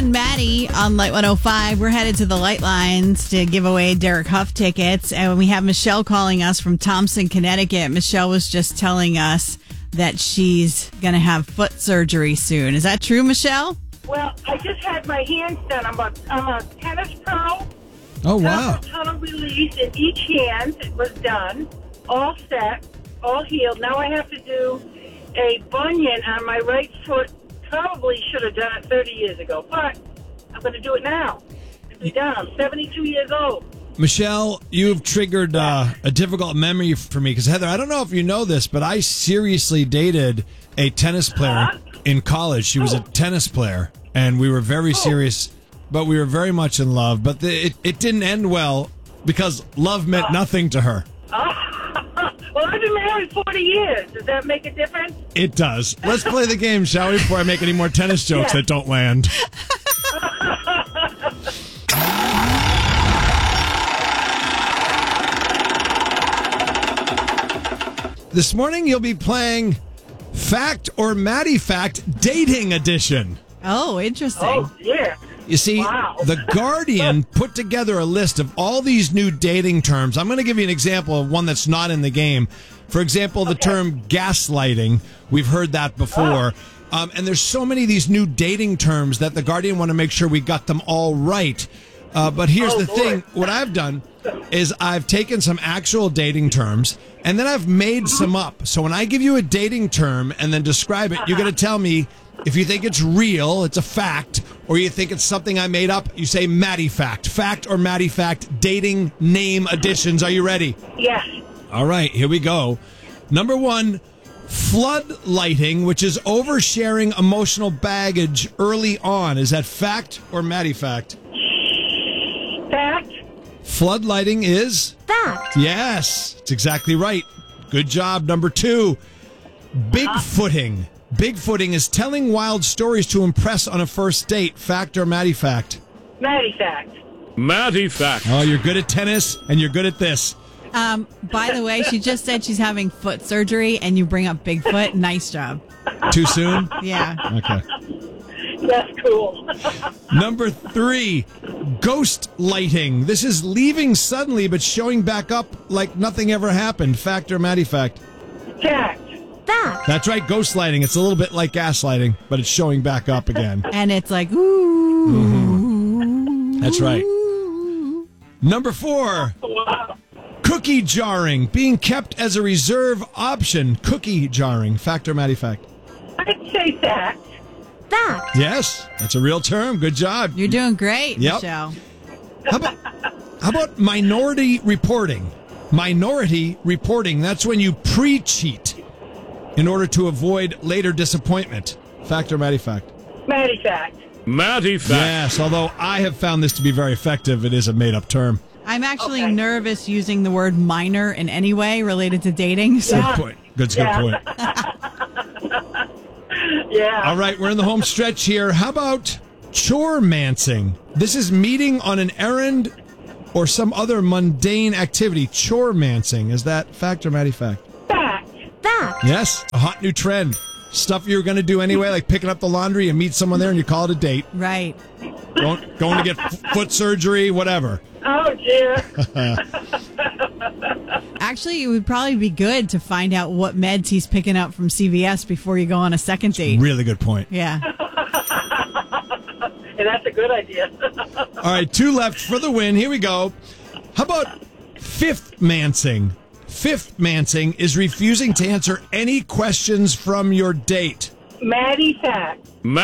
and Maddie on Light 105. We're headed to the Light Lines to give away Derek Huff tickets. And we have Michelle calling us from Thompson, Connecticut. Michelle was just telling us that she's going to have foot surgery soon. Is that true, Michelle? Well, I just had my hands done. I'm a tennis pro. Oh, wow. Tunnel release in each hand. It was done. All set. All healed. Now I have to do a bunion on my right foot. Probably should have done it 30 years ago, but I'm going to do it now. It'll be done. I'm 72 years old. Michelle, you've triggered a difficult memory for me because, Heather, I don't know if you know this, but I seriously dated a tennis player in college. She was a tennis player, and we were very serious, but we were very much in love. But it didn't end well because love meant nothing to her. Well, I've been married 40 years. Does that make a difference? It does. Let's play the game, shall we, before I make any more tennis jokes that don't land. This morning, you'll be playing Fact or Maddie Fact Dating Edition. Oh, interesting. Oh, yeah. You see, The Guardian put together a list of all these new dating terms. I'm going to give you an example of one that's not in the game. For example, the term gaslighting. We've heard that before. And there's so many of these new dating terms that The Guardian want to make sure we got them all right. But here's the thing. What I've done is I've taken some actual dating terms and then I've made some up. So when I give you a dating term and then describe it, you're going to tell me if you think it's real, it's a fact, or you think it's something I made up. You say Maddie Fact. Fact or Maddie Fact dating name additions. Are you ready? Yes. All right, here we go. Number 1, flood lighting, which is oversharing emotional baggage early on. Is that fact or Maddie Fact? Fact. Flood lighting is? Fact. Yes, it's exactly right. Good job. Number 2, Bigfooting. Bigfooting is telling wild stories to impress on a first date. Fact or Maddie Fact? Maddie Fact. Maddie Fact. Oh, you're good at tennis and you're good at this. By the way, she just said she's having foot surgery and you bring up Bigfoot. Nice job. Too soon? Yeah. Okay. That's cool. Number 3, ghost lighting. This is leaving suddenly but showing back up like nothing ever happened. Fact or Maddie Fact? Fact. Fact. That's right, ghost lighting. It's a little bit like gaslighting, but it's showing back up again. And it's like, ooh. That's right. Number 4, Wow. cookie jarring. Being kept as a reserve option. Cookie jarring. Fact or Maddie Fact? I'd say fact. Fact. Yes, that's a real term. Good job. You're doing great, Yep. Michelle. How about minority reporting? Minority reporting, that's when you pre-cheat in order to avoid later disappointment. Fact or Maddie Fact? Maddie Fact. Maddie Fact. Yes, although I have found this to be very effective, it is a made-up term. I'm actually nervous using the word minor in any way related to dating. So. Good point. Good point. Yeah. All right, we're in the home stretch here. How about chore-mancing? This is meeting on an errand or some other mundane activity. Chore-mancing. Is that fact or Maddie Fact? Fact. Fact. Yes, a hot new trend. Stuff you're going to do anyway, like picking up the laundry and meet someone there and you call it a date. Right. Going to get foot surgery, whatever. Oh, dear. Actually, it would probably be good to find out what meds he's picking up from CVS before you go on a second date. Really good point. Yeah. And that's a good idea. All right, 2 left for the win. Here we go. How about fifth-mancing? Fifth-mancing is refusing to answer any questions from your date. Maddie Fact.